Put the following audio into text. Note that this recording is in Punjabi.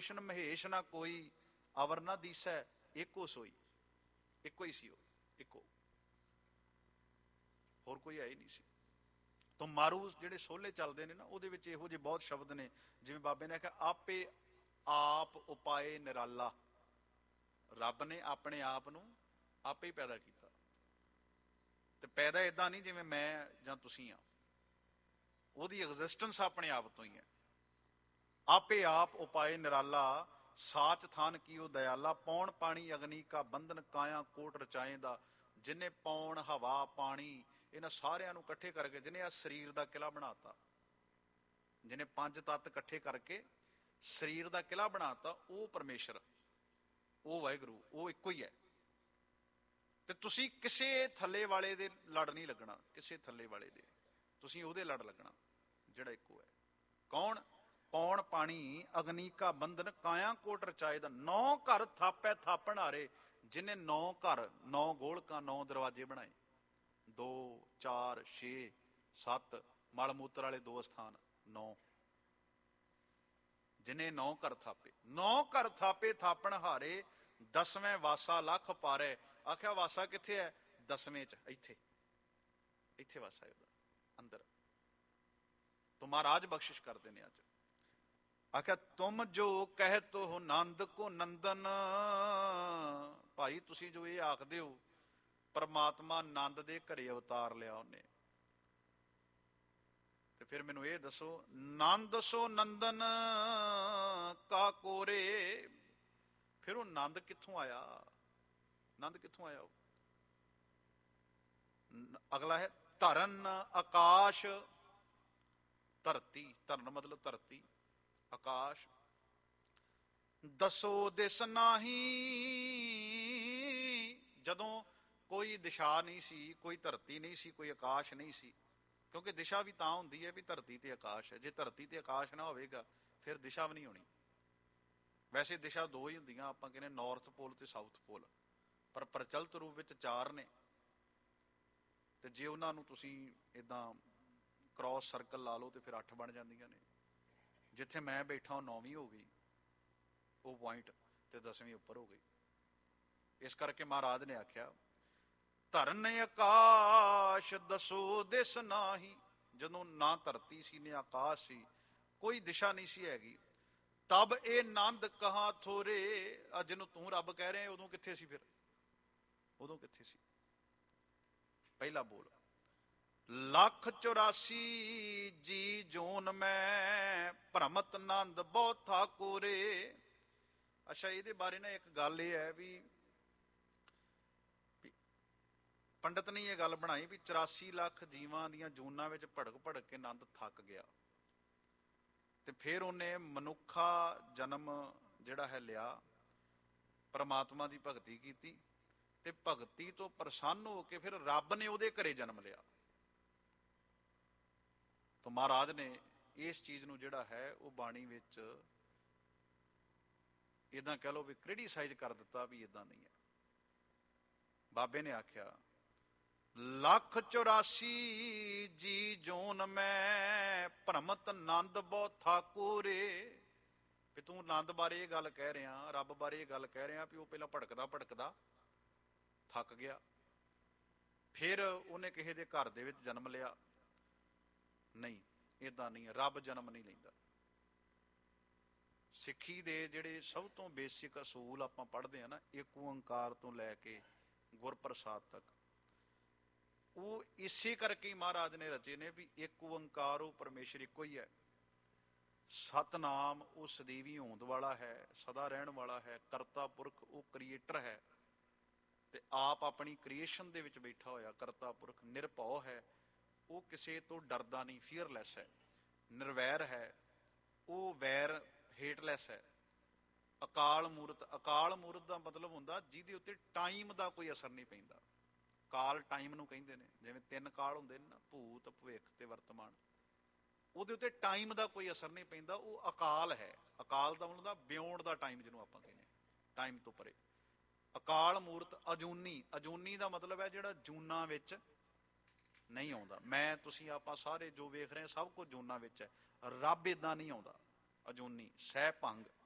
ਵਿਸ਼ਨ ਮਹੇਸ਼ ਨਾ ਕੋਈ, ਅਵਰ ਨਾ ਦੀਸੈ ਏਕੋ ਸੋਈ। ਇੱਕੋ ਹੀ ਸੀ ਉਹ, ਇੱਕੋ, ਹੋਰ ਕੋਈ ਹੈ ਹੀ ਨਹੀਂ ਸੀ। ਤਾਂ ਮਾਰੂ ਜਿਹੜੇ ਸੋਹਲੇ ਚੱਲਦੇ ਨੇ ਨਾ, ਉਹਦੇ ਵਿੱਚ ਇਹੋ ਜਿਹੇ ਬਹੁਤ ਸ਼ਬਦ ਨੇ, ਜਿਵੇਂ ਬਾਬੇ ਨੇ ਆਖਿਆ ਆਪੇ ਆਪ ਉਪਾਏ ਨਿਰਾਲਾ। ਰੱਬ ਨੇ ਆਪਣੇ ਆਪ ਨੂੰ ਆਪੇ ਹੀ ਪੈਦਾ ਕੀਤਾ, ਤੇ ਪੈਦਾ ਏਦਾਂ ਨਹੀਂ ਜਿਵੇਂ ਮੈਂ ਜਾਂ ਤੁਸੀਂ ਆ, ਉਹਦੀ ਐਗਜ਼ਿਸਟੈਂਸ ਆਪਣੇ ਆਪ ਤੋਂ ਹੀ ਹੈ। ਆਪੇ ਆਪ ਉਪਾਏ ਨਿਰਾਲਾ, ਸਾਚ ਥਾਨ ਕੀਓ ਦਇਆਲਾ। ਪੌਣ ਪਾਣੀ ਅਗਨੀ ਕਾ ਬੰਧਨ, ਕਾਇਆ ਕੋਟ ਰਚਾਏ ਦਾ। ਜਿਹਨੇ ਪੌਣ, ਹਵਾ, ਪਾਣੀ, ਇਹਨਾਂ ਸਾਰਿਆਂ ਨੂੰ ਇਕੱਠੇ ਕਰਕੇ, ਜਿਹਨੇ ਆ ਸਰੀਰ ਦਾ ਕਿਲਾ ਬਣਾਤਾ, ਜਿਹਨੇ ਪੰਜ ਤੱਤ ਇਕੱਠੇ ਕਰਕੇ ਸਰੀਰ ਦਾ ਕਿਲਾ ਬਣਾਤਾ, ਉਹ ਪਰਮੇਸ਼ਰ, ਉਹ ਵਾਹਿਗੁਰੂ, ਉਹ ਇੱਕੋ ਹੀ ਹੈ। ਤੇ ਤੁਸੀਂ ਕਿਸੇ ਥੱਲੇ ਵਾਲੇ ਦੇ ਲੜ ਨਹੀਂ ਲੱਗਣਾ, ਕਿਸੇ ਥੱਲੇ ਵਾਲੇ ਦੇ, ਤੁਸੀਂ ਉਹਦੇ ਲੜ ਲੱਗਣਾ ਜਿਹੜਾ ਇੱਕੋ ਹੈ। ਕੌਣ? ਪੌਣ ਪਾਣੀ ਅਗਨੀ ਕਾ ਬੰਧਨ, ਕਾਇਆ ਕੋਟ ਰਚਾਏ ਦਾ। 9 ਘਰ ਥਾਪੈ ਥਾਪਣ ਹਾਰੇ। ਜਿਹਨੇ 9 ਘਰ, 9 ਗੋਲਕਾਂ, 9 ਦਰਵਾਜ਼ੇ ਬਣਾਏ, 2 4 6 7, ਮਲ ਮੂਤਰ ਵਾਲੇ 2 ਅਸਥਾਨ, 9। ਜਿਹਨੇ 9 ਘਰ ਥਾਪੇ, 9 ਘਰ ਥਾਪੇ ਥਾਪਣ ਹਾਰੇ। 10ਵੇਂ ਵਾਸਾ ਲੱਖ ਪਾਰੇ। ਆਖਿਆ ਵਾਸਾ ਕਿੱਥੇ ਹੈ? 10ਵੇਂ ਚ, ਇੱਥੇ, ਇੱਥੇ ਵਾਸਾ ਉਹਦਾ ਅੰਦਰ। ਤੋ ਮਹਾਰਾਜ ਬਖਸ਼ਿਸ਼ ਕਰਦੇ ਨੇ ਅੱਜ। ਆਖਿਆ ਤੁਮ ਜੋ ਕਹਿਤ ਹੋ ਨੰਦ ਕੋ ਨੰਦਨ। ਭਾਈ ਤੁਸੀਂ ਜੋ ਇਹ ਆਖਦੇ ਹੋ, ਪਰਮਾਤਮਾ ਨੰਦ ਦੇ ਘਰੇ ਅਵਤਾਰ ਲਿਆ ਉਹਨੇ, ਤੇ ਫਿਰ ਮੈਨੂੰ ਇਹ ਦੱਸੋ, ਨੰਦ ਸੋ ਨੰਦਨ ਕਾ ਕੋਰੇ। ਫਿਰ ਉਹ ਨੰਦ ਕਿੱਥੋਂ ਆਇਆ? ਨੰਦ ਕਿੱਥੋਂ ਆਇਆ? ਅਗਲਾ ਹੈ ਧਰਨ ਆਕਾਸ਼ ਧਰਤੀ। ਧਰਨ ਮਤਲਬ ਧਰਤੀ, ਆਕਾਸ਼। ਦਸੋ ਦਿਸ ਨਾਹੀ। ਜਦੋਂ ਕੋਈ ਦਿਸ਼ਾ ਨਹੀਂ ਸੀ, ਕੋਈ ਧਰਤੀ ਨਹੀਂ ਸੀ, ਕੋਈ ਆਕਾਸ਼ ਨਹੀਂ ਸੀ, ਕਿਉਂਕਿ ਦਿਸ਼ਾ ਵੀ ਤਾਂ ਹੁੰਦੀ ਹੈ ਵੀ ਧਰਤੀ ਤੇ ਆਕਾਸ਼ ਹੈ। ਜੇ ਧਰਤੀ ਤੇ ਆਕਾਸ਼ ਨਾ ਹੋਵੇਗਾ ਫਿਰ ਦਿਸ਼ਾ ਵੀ ਨਹੀਂ ਹੋਣੀ। ਵੈਸੇ ਦਿਸ਼ਾ 2 ਹੀ ਹੁੰਦੀਆਂ, ਆਪਾਂ ਕਹਿੰਦੇ ਨਾਰਥ ਪੋਲ ਤੇ ਸਾਊਥ ਪੋਲ, ਪਰ ਪ੍ਰਚਲਿਤ ਰੂਪ ਵਿੱਚ 4 ਨੇ। ਤੇ ਜੇ ਉਹਨਾਂ ਨੂੰ ਤੁਸੀਂ ਏਦਾਂ ਕ੍ਰਾਸ ਸਰਕਲ ਲਾ ਲਓ ਤੇ ਫਿਰ 8 ਬਣ ਜਾਂਦੀਆਂ ਨੇ। ਜਿੱਥੇ ਮੈਂ ਬੈਠਾ ਉਹ 9ਵੀਂ ਹੋ ਗਈ, ਉਹ ਪੁਆਇੰਟ, ਤੇ 10ਵੀਂ ਉੱਪਰ ਹੋ ਗਈ। ਇਸ ਕਰਕੇ ਮਹਾਰਾਜ ਨੇ ਆਖਿਆ ਧਰਨ ਆਕਾਸ਼ ਦਸੋ ਦਿਸ ਨਾਹੀ। ਜਦੋਂ ਨਾ ਧਰਤੀ ਸੀ, ਨਾ ਆਕਾਸ਼ ਸੀ, ਕੋਈ ਦਿਸ਼ਾ ਨਹੀਂ ਸੀ ਹੈਗੀ। ਤਬ ਇਹ ਨੰਦ ਕਹਾ ਥੋਰੇ। ਅੱਜ ਜਿਹਨੂੰ ਤੂੰ ਰੱਬ ਕਹਿ ਰਿਹਾ, ਉਦੋਂ ਕਿੱਥੇ ਸੀ? ਫਿਰ ਉਦੋਂ ਕਿੱਥੇ ਸੀ? ਪਹਿਲਾ ਬੋਲ, 184 ਜੀ ਜੋਨ ਮੈਂ, ਭ੍ਰਮਤ ਨੰਦ ਬਹੁ ਠਾਕੁਰੇ। ਅੱਛਾ, ਇਹਦੇ ਬਾਰੇ ਨਾ ਇੱਕ ਗੱਲ ਇਹ ਹੈ ਵੀ ਪੰਡਤ ਨੇ ਇਹ ਗੱਲ ਬਣਾਈ ਵੀ 84 ਲੱਖ ਜੀਵਾਂ ਦੀਆਂ ਜੂਨਾਂ ਵਿੱਚ ਭੜਕ ਭੜਕ ਕੇ ਨੰਦ ਥੱਕ ਗਿਆ, ਤੇ ਫਿਰ ਉਹਨੇ ਮਨੁੱਖਾ ਜਨਮ ਜਿਹੜਾ ਹੈ ਲਿਆ, ਪਰਮਾਤਮਾ ਦੀ ਭਗਤੀ ਕੀਤੀ, ਤੇ ਭਗਤੀ ਤੋਂ ਪ੍ਰਸੰਨ ਹੋ ਕੇ ਫਿਰ ਰੱਬ ਨੇ ਉਹਦੇ ਘਰੇ ਜਨਮ ਲਿਆ। ਤਾਂ ਮਹਾਰਾਜ ਨੇ ਇਸ ਚੀਜ਼ ਨੂੰ ਜਿਹੜਾ ਹੈ ਉਹ ਬਾਣੀ ਵਿੱਚ ਏਦਾਂ ਕਹਿ ਲਓ ਵੀ ਕ੍ਰਿਟੀਸਾਈਜ਼ ਕਰ ਦਿੱਤਾ ਵੀ ਏਦਾਂ ਨਹੀਂ ਹੈ। ਬਾਬੇ ਨੇ ਆਖਿਆ 184 ਜੀ ਜੋਨ ਮੈਂ, ਭ੍ਰਮਤ ਨੰਦ ਬਹੁ ਠਾਕੁਰੇ। ਵੀ ਤੂੰ ਨੰਦ ਬਾਰੇ ਇਹ ਗੱਲ ਕਹਿ ਰਿਹਾ, ਰੱਬ ਬਾਰੇ ਇਹ ਗੱਲ ਕਹਿ ਰਿਹਾ ਵੀ ਉਹ ਪਹਿਲਾਂ ਭੜਕਦਾ ਭੜਕਦਾ ਥੱਕ ਗਿਆ, ਫਿਰ ਉਹਨੇ ਕਿਸੇ ਦੇ ਘਰ ਦੇ ਵਿੱਚ ਜਨਮ ਲਿਆ। ਨਹੀਂ, ਏਦਾਂ ਨਹੀਂ ਹੈ, ਰੱਬ ਜਨਮ ਨਹੀਂ ਲੈਂਦਾ। ਸਿੱਖੀ ਦੇ ਜਿਹੜੇ ਸਭ ਤੋਂ ਬੇਸਿਕ ਅਸੂਲ ਆਪਾਂ ਪੜ੍ਹਦੇ ਹਾਂ ਨਾ, ਇੱਕ ਓੰਕਾਰ ਤੋਂ ਲੈ ਕੇ ਗੁਰਪ੍ਰਸਾਦ ਤੱਕ, ਉਹ ਇਸੇ ਕਰਕੇ ਹੀ ਮਹਾਰਾਜ ਨੇ ਰਚੇ ਨੇ ਵੀ ਇੱਕ ਓੰਕਾਰ, ਉਹ ਪਰਮੇਸ਼ਰ ਇੱਕੋ ਹੀ ਹੈ। ਸਤਨਾਮ ਉਹ ਸਦੀਵੀ ਹੋਂਦ ਵਾਲਾ ਹੈ, ਸਦਾ ਰਹਿਣ ਵਾਲਾ ਹੈ। ਕਰਤਾ ਪੁਰਖ ਉਹ ਕ੍ਰੀਏਟਰ ਹੈ, ਤੇ ਆਪ ਆਪਣੀ ਕ੍ਰੀਏਸ਼ਨ ਦੇ ਵਿੱਚ ਬੈਠਾ ਹੋਇਆ ਕਰਤਾ ਪੁਰਖ ਨਿਰਭਉ ਹੈ। ਉਹ ਕਿਸੇ ਤੋਂ ਡਰਦਾ ਨਹੀਂ, ਫੀਅਰਲੈਸ ਹੈ। ਨਿਰਵੈਰ ਹੈ, ਉਹ ਵੈਰ ਹੇਟਲੈਸ ਹੈ। ਅਕਾਲ ਮੂਰਤ, ਅਕਾਲ ਮੂਰਤ ਦਾ ਮਤਲਬ ਹੁੰਦਾ ਜਿਹਦੇ ਉੱਤੇ ਟਾਈਮ ਦਾ ਕੋਈ ਅਸਰ ਨਹੀਂ ਪੈਂਦਾ। ਕਾਲ ਟਾਈਮ ਨੂੰ ਕਹਿੰਦੇ ਨੇ, ਜਿਵੇਂ 3 ਕਾਲ ਹੁੰਦੇ ਨੇ ਨਾ, ਭੂਤ, ਭਵਿੱਖ ਤੇ ਵਰਤਮਾਨ, ਉਹਦੇ ਉੱਤੇ ਟਾਈਮ ਦਾ ਕੋਈ ਅਸਰ ਨਹੀਂ ਪੈਂਦਾ, ਉਹ ਅਕਾਲ ਹੈ। ਅਕਾਲ ਦਾ ਮਤਲਬ ਬਿਯੋਂਡ ਦਾ ਟਾਈਮ, ਜਿਹਨੂੰ ਆਪਾਂ ਕਹਿੰਦੇ ਟਾਈਮ ਤੋਂ ਪਰੇ। ਅਕਾਲ ਮੂਰਤ। ਅਜੂਨੀ, ਅਜੂਨੀ ਦਾ ਮਤਲਬ ਹੈ ਜਿਹੜਾ ਜੂਨਾਂ ਵਿੱਚ ਨਹੀਂ ਆਉਂਦਾ। ਮੈਂ, ਤੁਸੀਂ, ਆਪਾਂ ਸਾਰੇ ਜੋ ਵੇਖ ਰਹੇ ਸਭ ਕੁਝ ਜੂਨਾਂ ਵਿੱਚ ਹੈ। ਰੱਬ ਏਦਾਂ ਨਹੀਂ ਆਉਂਦਾ। ਅਜੂਨੀ, ਸਹਿ ਭੰਗ,